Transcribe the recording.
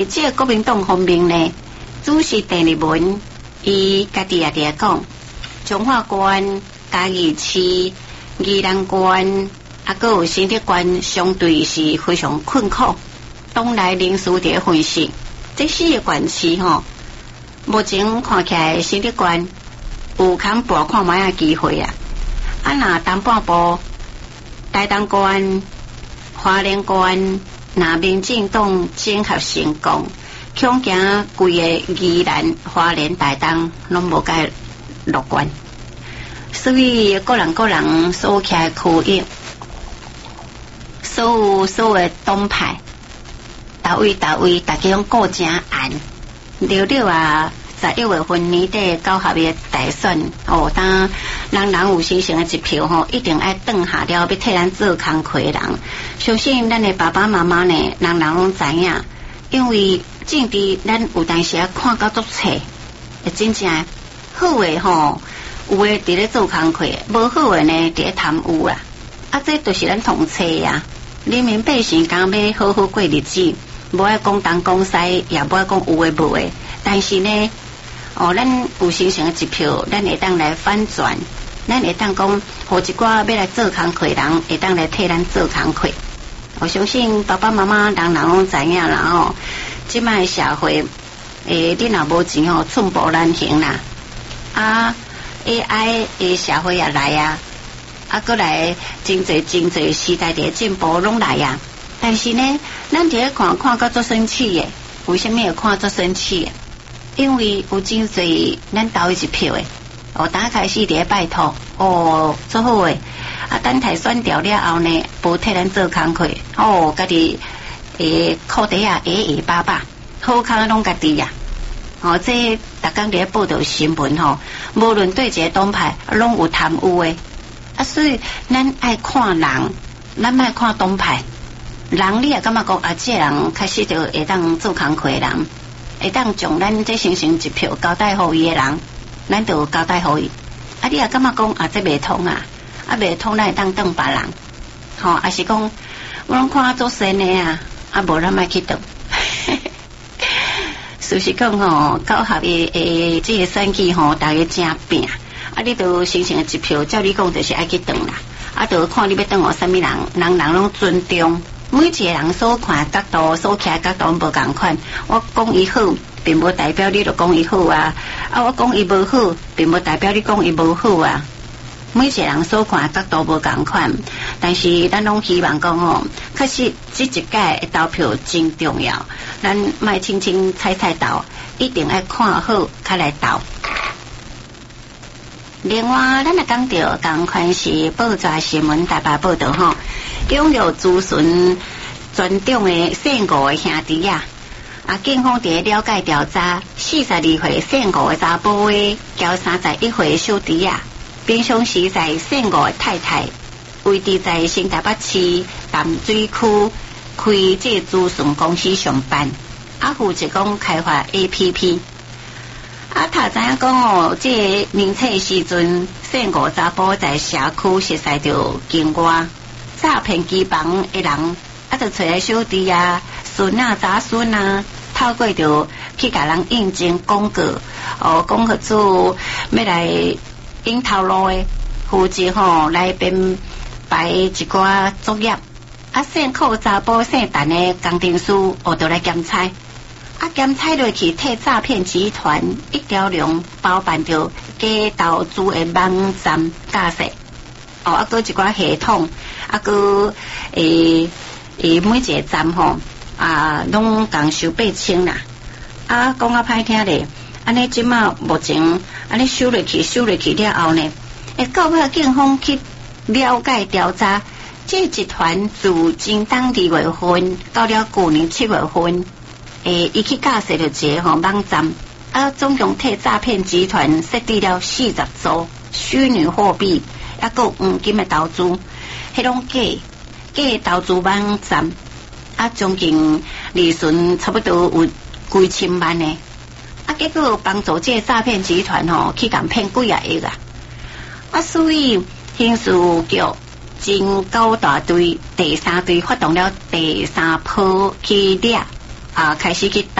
这个国民党方面呢，主席郑丽文伊家己也伫讲，彰化县、嘉义市、宜兰县，还有新竹县相对是非常困苦。党内人士伫分析，这4个县市目前看起来新竹县有肯博看卖啊机会啊。若东半部台东县、花莲县，若民进党整合成功，恐惊规个宜兰、花莲、台东拢无该乐观。所以个人所起来区域，所有的党派，大位，大家拢顾正暗。了啊！11月份年底9合的大选，当人有形成的一票一定爱转下了，要替咱做工课的人。相信咱的爸爸妈妈呢，人拢知影，因为政治咱有当时看到足册，真正好的有的伫咧做工课，无好的呢伫咧贪污啦。这就是咱同册呀。人民百姓讲要好好过日子，无爱讲东讲西，也无爱讲有诶无诶。但是呢，咱有形成的一票，咱会当来反转，咱会当讲，互一寡要来做工课人，会当来替咱做工课。我相信爸爸妈妈人拢知影啦即摆社会，你若无钱寸步难行啦。AI 的社会也来啊，过来真侪时代的进步拢来啊。但是呢，咱伫咧看到足生气的，为什么会看足生气的？因为有真侪咱投一票的，打开始伫咧拜托，做好诶，等台选掉了后呢，无替咱做工课，家己裤底下巴巴，好康拢家己呀。这逐工伫咧报道新闻无论对一个党派拢有贪污诶，所以咱爱看人，咱莫看党派。人你也感觉讲这人开始就会当做工课的人。会当将咱这形成一票交代互伊的人，咱就交代互伊。你也感觉讲这袂通啊，袂通咱会当转别人，还是讲我拢看做神的啊，无咱莫去转。事实讲9合的这个选举大家正拼，你都形成一票，照你讲就是爱去转啦，就看你要转互什么人，人拢尊重。每一个人所看角度、所徛角度无共款。我讲伊好，并无代表你就讲伊好啊！我讲伊无好，并无代表你讲伊无好啊！每一个人所看角度无共款，但是咱拢希望讲确实这一届的投票真重要。咱莫轻轻踩投，一定要看好才来投。另外，咱也讲到同款是报纸新闻台北报道拥有资讯专长的姓吴的兄弟警方伫了解调查，42岁姓吴的查甫的交31岁的小弟平常时在姓吴的太太位置在新台北市淡水区开这资讯公司上班，负责讲开发 APP。他知影讲这年初时阵，姓吴查甫在社区熟悉着境外诈骗机房的人，就找来小弟孙查孙透过着去甲人应征广告，广告主要来引头路的，负责来编排一寡作业。姓寇查甫姓陈的工程师就来检查。检查落去，替诈骗集团一条龙包办着假投资的网站架设，还有一寡系统，每一个站拢共收8000啦。讲歹听咧，安尼即马目前安尼收落去了后呢，到尾警方去了解调查，这集团自今当2月份到了去年7月份。伊去架设了一个网站，总共替诈骗集团设置了40组虚拟货币，有黄金的投资，迄种假投资网站，将近利润差不多有几千万呢。结果帮助这个诈骗集团去共骗几啊亿所以刑事局经9大队第3队发动了第3波去抓开始去